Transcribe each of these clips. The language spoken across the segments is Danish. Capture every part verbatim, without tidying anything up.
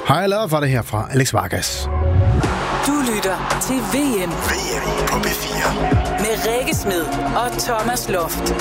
Hej, jeg lavede for det her fra Alex Vargas. Du lytter til V M. V M på B fire. Med Rikke Smed og Thomas Loft.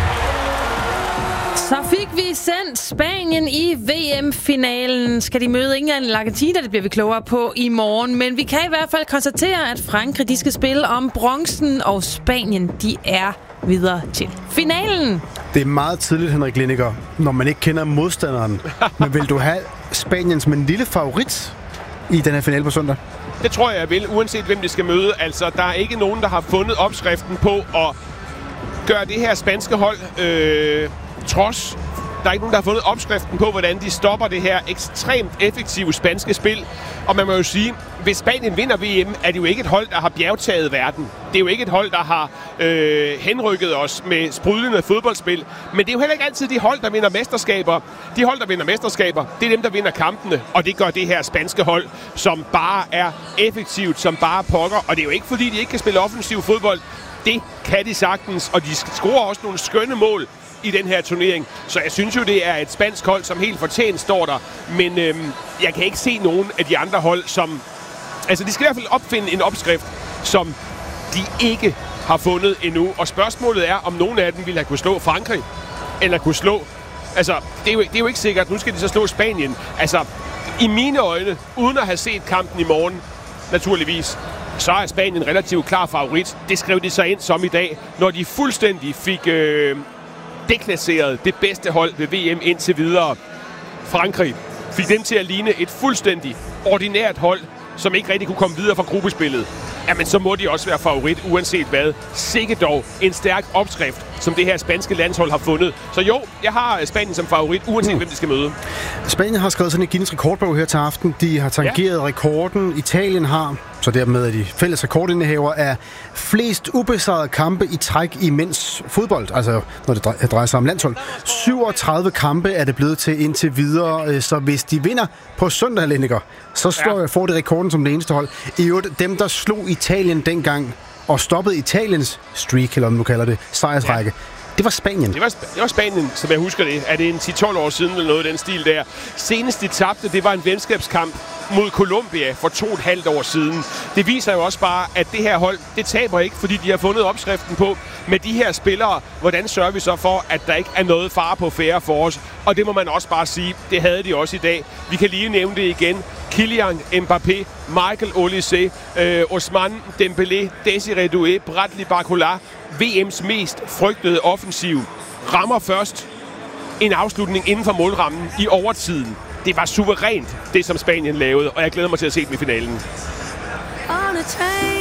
Så fik vi sendt Spanien i V M-finalen. Skal de møde England eller Argentina? Det bliver vi klogere på i morgen. Men vi kan i hvert fald konstatere, at Frankrig de skal spille om bronzen, og Spanien de er videre til finalen. Det er meget tidligt, Henrik Lindiger, når man ikke kender modstanderen. Men vil du have Spanien som en lille favorit i den her finale på søndag? Det tror jeg, jeg vil, uanset hvem de skal møde. Altså, der er ikke nogen, der har fundet opskriften på at gøre det her spanske hold øh, trods. Der er ikke nogen, der har fundet opskriften på, hvordan de stopper det her ekstremt effektive spanske spil. Og man må jo sige, hvis Spanien vinder V M, er det jo ikke et hold, der har bjergtaget verden. Det er jo ikke et hold, der har øh, henrykket os med sprudlende fodboldspil. Men det er jo heller ikke altid de hold, der vinder mesterskaber. De hold, der vinder mesterskaber, det er dem, der vinder kampene. Og det gør det her spanske hold, som bare er effektivt, som bare pokker. Og det er jo ikke, fordi de ikke kan spille offensiv fodbold. Det kan de sagtens, og de scorer også nogle skønne mål i den her turnering. Så jeg synes jo, det er et spansk hold, som helt fortjent står der. Men øhm, jeg kan ikke se nogen af de andre hold, som... Altså, de skal i hvert fald opfinde en opskrift, som de ikke har fundet endnu. Og spørgsmålet er, om nogen af dem ville have kunne slå Frankrig, eller kunne slå... Altså, det er, jo, det er jo ikke sikkert. Nu skal de så slå Spanien. Altså, i mine øjne, uden at have set kampen i morgen, naturligvis, så er Spanien relativt klar favorit. Det skrev de så ind som i dag, når de fuldstændig fik... Øh, deklasseret det bedste hold ved V M indtil videre. Frankrig fik dem til at ligne et fuldstændig ordinært hold, som ikke rigtig kunne komme videre fra gruppespillet. Jamen, så må de også være favorit, uanset hvad. Sikke dog en stærk opskrift, som det her spanske landshold har fundet. Så jo, jeg har Spanien som favorit, uanset mm. hvem de skal møde. Spanien har skrevet sådan en Guinness rekordbog her til aften. De har tangeret ja. rekorden. Italien har, så dermed er de fælles rekordindehaver, af flest ubesejrede kampe i træk i mænds fodbold. Altså, når det drejer sig om landshold. syvogtredive kampe er det blevet til indtil videre. Så hvis de vinder på søndag, Lindiger, så slår jeg for det rekorden som det eneste hold. I øvrigt, dem der slog Italien dengang og stoppede Italiens streak, eller om du kalder det, sejrsrække. Ja. Det var Spanien. Det var, det var Spanien, som jeg husker det. Er det en ti tolv år siden eller noget af den stil der? Senest de tabte, det var en venskabskamp mod Colombia for to og et halvt år siden. Det viser jo også bare, at det her hold, det taber ikke, fordi de har fundet opskriften på med de her spillere. Hvordan sørger vi så for, at der ikke er noget fare på færre for os? Og det må man også bare sige, det havde de også i dag. Vi kan lige nævne det igen. Kylian Mbappé, Michael Olise, øh, Ousmane Dembélé, Desiré Doué, Bradley Barcola, V M's mest frygtede offensiv, rammer først en afslutning inden for målrammen i overtiden. Det var suverænt, det som Spanien lavede, og jeg glæder mig til at se dem i finalen.